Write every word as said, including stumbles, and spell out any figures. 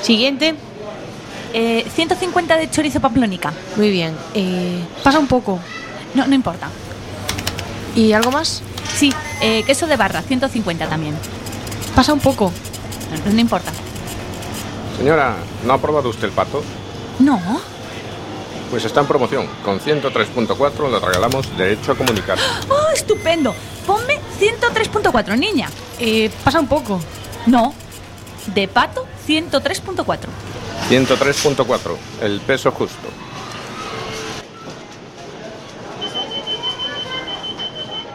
Siguiente. Eh, ciento cincuenta de chorizo pamplónica. Muy bien. Eh, pasa un poco. No, no importa. ¿Y algo más? Sí, eh, queso de barra, ciento cincuenta también. Pasa un poco. No, no importa. Señora, ¿no ha probado usted el pato? No. Pues está en promoción. Con ciento tres punto cuatro le regalamos derecho a comunicar. ¡Oh, estupendo! Ponme ciento tres punto cuatro, niña. Eh, pasa un poco. No. De pato, ciento tres punto cuatro. ciento tres punto cuatro, el peso justo.